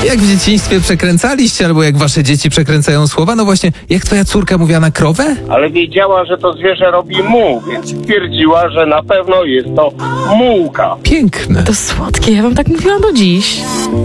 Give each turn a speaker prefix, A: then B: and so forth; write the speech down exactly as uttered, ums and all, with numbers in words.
A: Jak w dzieciństwie przekręcaliście, albo jak wasze dzieci przekręcają słowa? No właśnie, jak twoja córka mówiła na krowę?
B: Ale wiedziała, że to zwierzę robi mu, więc stwierdziła, że na pewno jest to mułka.
A: Piękne.
C: To słodkie, ja bym tak mówiła do dziś.